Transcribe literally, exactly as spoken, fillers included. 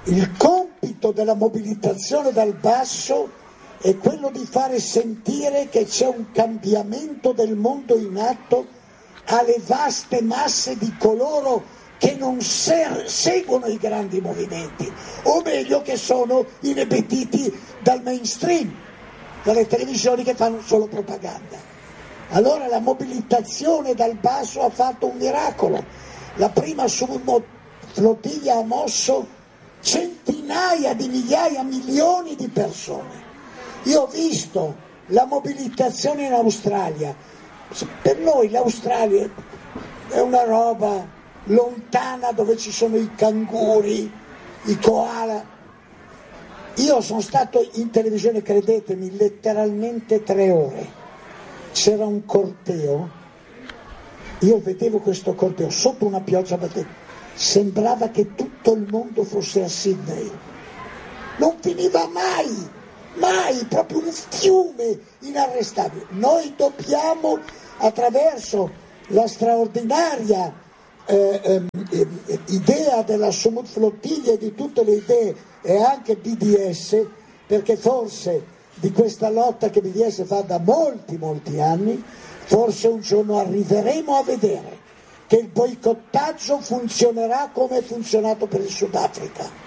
Il compito della mobilitazione dal basso è quello di fare sentire che c'è un cambiamento del mondo in atto alle vaste masse di coloro che non ser- seguono i grandi movimenti, o meglio che sono inebetiti dal mainstream, dalle televisioni che fanno solo propaganda. Allora la mobilitazione dal basso ha fatto un miracolo. La prima subflottiglia ha mosso centinaia di migliaia, milioni di persone. Io ho visto la mobilitazione in Australia. Per noi l'Australia è una roba lontana dove ci sono i canguri, i koala. Io sono stato in televisione, credetemi, letteralmente tre ore. C'era un corteo, io vedevo questo corteo sotto una pioggia battente, sembrava che tutto il mondo fosse a Sydney, non finiva mai, mai, proprio un fiume inarrestabile. Noi dobbiamo, attraverso la straordinaria eh, eh, idea della Sumutflottiglia e di tutte le idee e anche B D S, perché forse di questa lotta che B D S fa da molti molti anni, forse un giorno arriveremo a vedere che il boicottaggio funzionerà come è funzionato per il Sudafrica.